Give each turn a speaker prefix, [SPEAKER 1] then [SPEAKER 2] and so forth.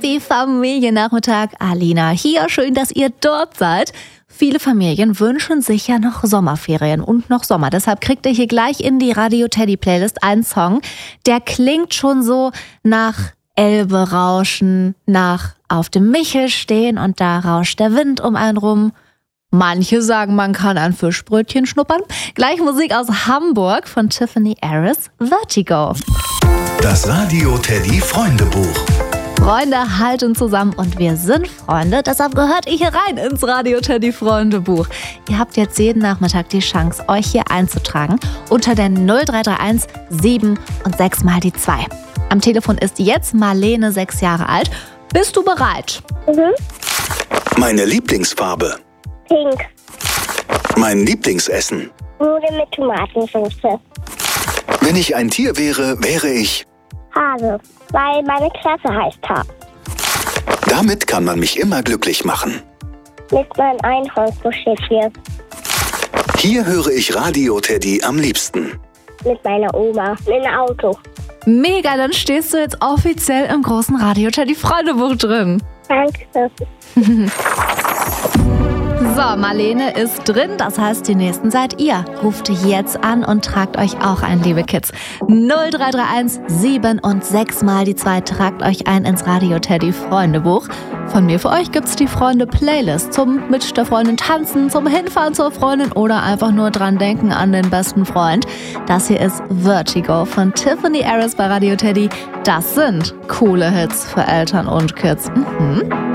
[SPEAKER 1] Happy Familiennachmittag, Alina hier. Schön, dass ihr dort seid. Viele Familien wünschen sich ja noch Sommerferien und noch Sommer. Deshalb kriegt ihr hier gleich in die Radio Teddy Playlist einen Song, der klingt schon so nach Elbe rauschen, nach auf dem Michel stehen und da rauscht der Wind um einen rum. Manche sagen, man kann ein Fischbrötchen schnuppern. Gleich Musik aus Hamburg von Tiffany Harris, Vertigo.
[SPEAKER 2] Das Radio Teddy Freundebuch.
[SPEAKER 1] Freunde halten zusammen und wir sind Freunde. Deshalb gehört ihr hier rein ins Radio Teddy Freundebuch. Ihr habt jetzt jeden Nachmittag die Chance, euch hier einzutragen unter der 0331 7 und 6 mal die 2. Am Telefon ist jetzt Marlene, 6 Jahre alt. Bist du bereit?
[SPEAKER 3] Mhm.
[SPEAKER 2] Meine Lieblingsfarbe.
[SPEAKER 3] Pink.
[SPEAKER 2] Mein Lieblingsessen.
[SPEAKER 3] Nudeln mit Tomatensauce.
[SPEAKER 2] Wenn ich ein Tier wäre, wäre ich...
[SPEAKER 3] Hase, weil meine Klasse heißt Hase.
[SPEAKER 2] Damit kann man mich immer glücklich machen.
[SPEAKER 3] Mit meinem Einhornkuscheltier.
[SPEAKER 2] Hier höre ich Radio Teddy am liebsten.
[SPEAKER 3] Mit meiner Oma. In einem Auto.
[SPEAKER 1] Mega, dann stehst du jetzt offiziell im großen Radio Teddy Freundebuch drin.
[SPEAKER 3] Danke.
[SPEAKER 1] So, Marlene ist drin, das heißt, die nächsten seid ihr. Ruft jetzt an und tragt euch auch ein, liebe Kids. 0331 7 und 6 mal die 2, tragt euch ein ins Radio Teddy Freundebuch. Von mir für euch gibt's die Freunde-Playlist zum mit der Freundin tanzen, zum Hinfahren zur Freundin oder einfach nur dran denken an den besten Freund. Das hier ist Vertigo von Tiffany Harris bei Radio Teddy. Das sind coole Hits für Eltern und Kids.